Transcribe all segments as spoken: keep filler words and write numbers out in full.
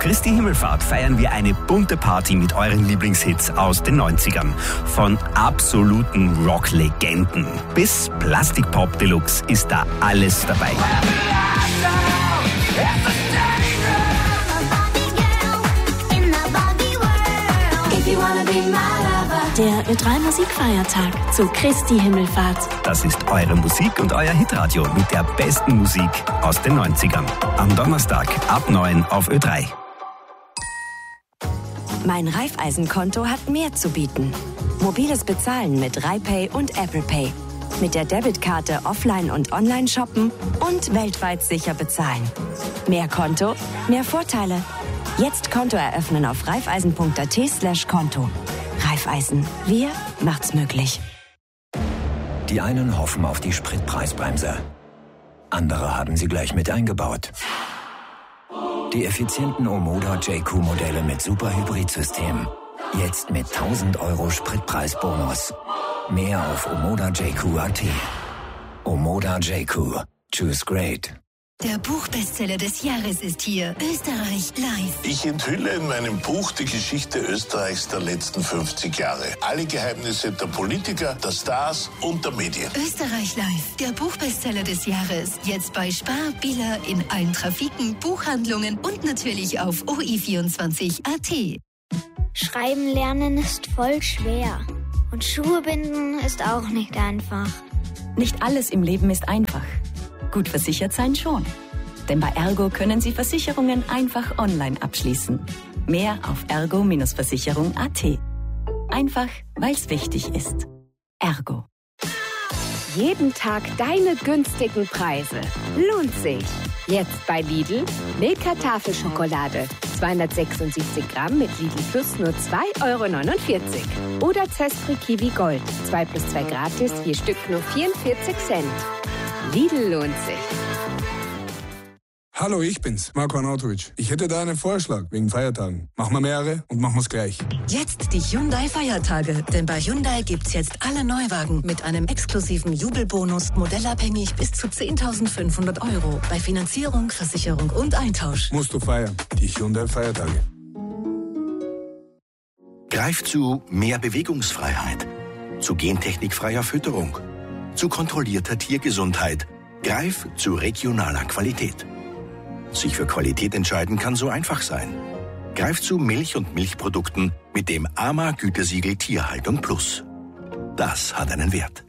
Christi Himmelfahrt feiern wir eine bunte Party mit euren Lieblingshits aus den neunzigern. Von absoluten Rock-Legenden bis Plastik-Pop Deluxe ist da alles dabei. Der Ö drei Musikfeiertag zu Christi Himmelfahrt. Das ist eure Musik und euer Hitradio mit der besten Musik aus den neunzigern. Am Donnerstag ab neun auf Ö drei. Mein Raiffeisenkonto hat mehr zu bieten. Mobiles Bezahlen mit RaiPay und Apple Pay. Mit der Debitkarte offline und online shoppen und weltweit sicher bezahlen. Mehr Konto, mehr Vorteile. Jetzt Konto eröffnen auf raiffeisen.at slash Konto. Raiffeisen, wir macht's möglich. Die einen hoffen auf die Spritpreisbremse. Andere haben sie gleich mit eingebaut. Die effizienten Omoda J Q-Modelle mit Super-Hybrid-System. Jetzt mit tausend Euro Spritpreisbonus. Mehr auf omoda j q punkt a t. Omoda J Q. Choose great. Der Buchbestseller des Jahres ist hier. Österreich live. Ich enthülle in meinem Buch die Geschichte Österreichs der letzten fünfzig Jahre. Alle Geheimnisse der Politiker, der Stars und der Medien. Österreich live. Der Buchbestseller des Jahres. Jetzt bei Spar, Billa, in allen Trafiken, Buchhandlungen und natürlich auf o i vierundzwanzig punkt a t. Schreiben lernen ist voll schwer. Und Schuhe binden ist auch nicht einfach. Nicht alles im Leben ist einfach. Gut versichert sein schon. Denn bei Ergo können Sie Versicherungen einfach online abschließen. Mehr auf ergo Versicherung punkt a t. Einfach, weil es wichtig ist. Ergo. Jeden Tag deine günstigen Preise. Lohnt sich. Jetzt bei Lidl Milka Tafelschokolade. zweihundertsechsundsiebzig Gramm mit Lidl Plus nur zwei Euro neunundvierzig. Oder Zespri Kiwi Gold. zwei plus zwei gratis, vier Stück nur vierundvierzig Cent. Lidl lohnt sich. Hallo, ich bin's, Marko Arnautovic. Ich hätte da einen Vorschlag wegen Feiertagen. Machen wir mehrere und machen wir's gleich. Jetzt die Hyundai-Feiertage. Denn bei Hyundai gibt's jetzt alle Neuwagen mit einem exklusiven Jubelbonus, modellabhängig bis zu zehntausendfünfhundert Euro. Bei Finanzierung, Versicherung und Eintausch. Musst du feiern. Die Hyundai-Feiertage. Greif zu mehr Bewegungsfreiheit, zu gentechnikfreier Fütterung, zu kontrollierter Tiergesundheit. Greif zu regionaler Qualität. Sich für Qualität entscheiden kann so einfach sein. Greif zu Milch und Milchprodukten mit dem A M A-Gütesiegel Tierhaltung Plus. Das hat einen Wert.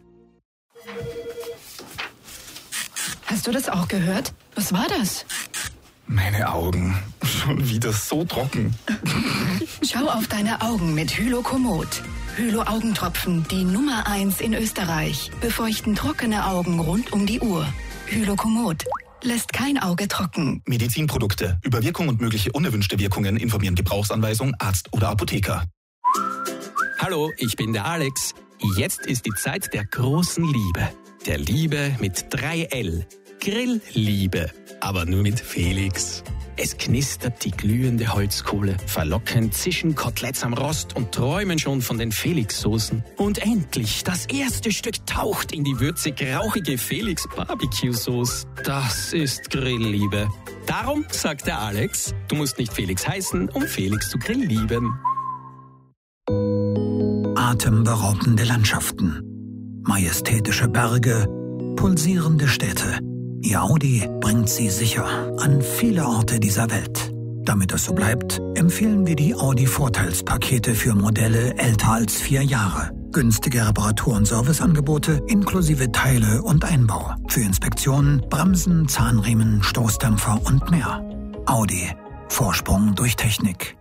Hast du das auch gehört? Was war das? Meine Augen. Schon wieder so trocken. Schau auf deine Augen mit Hylokomod. Hylo-Augentropfen, die Nummer eins in Österreich. Befeuchten trockene Augen rund um die Uhr. Hylokomod. Lässt kein Auge trocken. Medizinprodukte. Über Wirkung und mögliche unerwünschte Wirkungen informieren Gebrauchsanweisung, Arzt oder Apotheker. Hallo, ich bin der Alex. Jetzt ist die Zeit der großen Liebe. Der Liebe mit drei L. Grillliebe. Aber nur mit Felix. Es knistert die glühende Holzkohle. Verlockend zischen Koteletts am Rost und träumen schon von den Felix-Soßen. Und endlich, das erste Stück taucht in die würzig-rauchige Felix-Barbecue-Sauce. Das ist Grillliebe. Darum sagt der Alex, du musst nicht Felix heißen, um Felix zu grilllieben. Atemberaubende Landschaften, majestätische Berge, pulsierende Städte. Ihr Audi bringt Sie sicher an viele Orte dieser Welt. Damit es so bleibt, empfehlen wir die Audi-Vorteilspakete für Modelle älter als vier Jahre. Günstige Reparatur- und Serviceangebote inklusive Teile und Einbau. Für Inspektionen, Bremsen, Zahnriemen, Stoßdämpfer und mehr. Audi. Vorsprung durch Technik.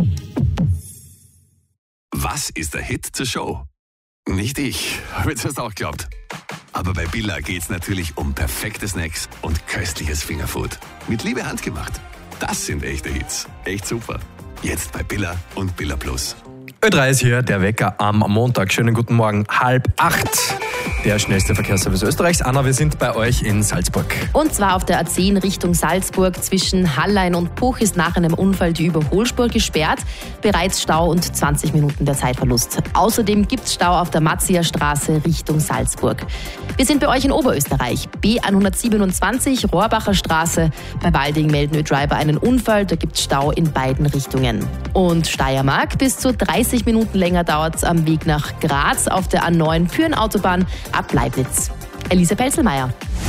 Was ist der Hit zur Show? Nicht ich, habe jetzt erst auch geglaubt. Aber bei Billa geht's natürlich um perfekte Snacks und köstliches Fingerfood. Mit Liebe handgemacht. Das sind echte Hits. Echt super. Jetzt bei Billa und Billa Plus. Ö drei ist hier, der Wecker am Montag. Schönen guten Morgen, halb acht. Der schnellste Verkehrsservice Österreichs. Anna, wir sind bei euch in Salzburg. Und zwar auf der A zehn Richtung Salzburg. Zwischen Hallein und Puch ist nach einem Unfall die Überholspur gesperrt. Bereits Stau und zwanzig Minuten der Zeitverlust. Außerdem gibt es Stau auf der Matzia-Straße Richtung Salzburg. Wir sind bei euch in Oberösterreich. B hundertsiebenundzwanzig, Rohrbacher Straße. Bei Walding melden Ö-Driver einen Unfall. Da gibt es Stau in beiden Richtungen. Und Steiermark, bis zu dreißig Minuten länger dauert es am Weg nach Graz auf der A neun Pyrenautobahn ab Leibnitz. Elise Pelzelmeier.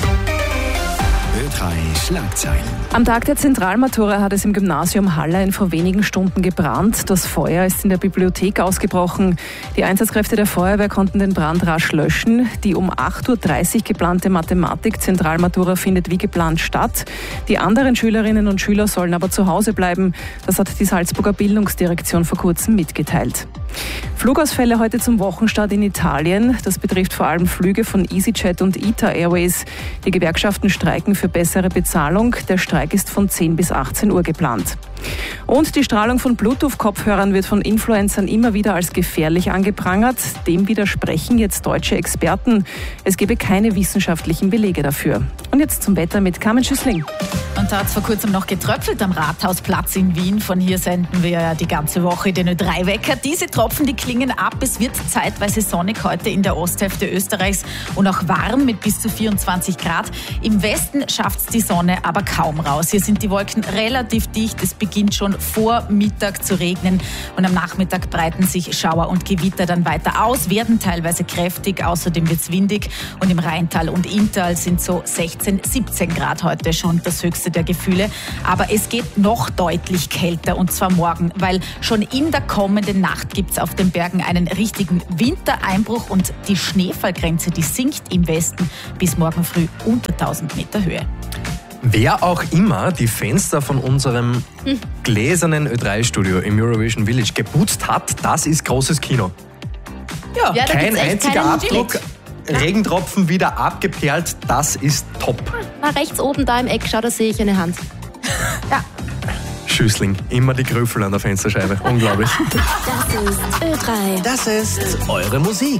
Ö drei Schlagzeilen. Am Tag der Zentralmatura hat es im Gymnasium Hallein vor wenigen Stunden gebrannt. Das Feuer ist in der Bibliothek ausgebrochen. Die Einsatzkräfte der Feuerwehr konnten den Brand rasch löschen. Die um acht Uhr dreißig geplante Mathematik-Zentralmatura findet wie geplant statt. Die anderen Schülerinnen und Schüler sollen aber zu Hause bleiben. Das hat die Salzburger Bildungsdirektion vor kurzem mitgeteilt. Flugausfälle heute zum Wochenstart in Italien. Das betrifft vor allem Flüge von EasyJet und I T A Airways. Die Gewerkschaften streiken für bessere Bezahlung. Der Streik ist von zehn bis achtzehn Uhr geplant. Und die Strahlung von Bluetooth-Kopfhörern wird von Influencern immer wieder als gefährlich angeprangert. Dem widersprechen jetzt deutsche Experten. Es gebe keine wissenschaftlichen Belege dafür. Und jetzt zum Wetter mit Carmen Schüssling. Und da hat es vor kurzem noch getröpfelt am Rathausplatz in Wien. Von hier senden wir ja die ganze Woche den Ö drei Wecker. Diese Tropfen, die klingen ab. Es wird zeitweise sonnig heute in der Osthälfte Österreichs und auch warm mit bis zu vierundzwanzig Grad. Im Westen schafft es die Sonne aber kaum raus. Hier sind die Wolken relativ dicht. Es beginnt schon vor Mittag zu regnen und am Nachmittag breiten sich Schauer und Gewitter dann weiter aus, werden teilweise kräftig. Außerdem wird es windig und im Rheintal und Inntal sind so sechzehn, siebzehn Grad heute schon das höchste der Gefühle. Aber es geht noch deutlich kälter und zwar morgen, weil schon in der kommenden Nacht gibt es auf den Bergen einen richtigen Wintereinbruch und die Schneefallgrenze, die sinkt im Westen bis morgen früh unter tausend Meter Höhe. Wer auch immer die Fenster von unserem hm. gläsernen Ö drei Studio im Eurovision Village geputzt hat, das ist großes Kino. Ja, ja, kein einziger Abdruck, Regentropfen wieder abgeperlt, das ist top. Mal rechts oben da im Eck, schau, da sehe ich eine Hand. Ja. Schüssling, immer die Grüffel an der Fensterscheibe, unglaublich. Das ist Ö drei. Das ist eure Musik.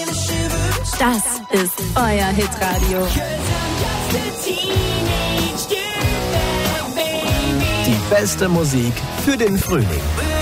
Das ist euer Hitradio. Die beste Musik für den Frühling.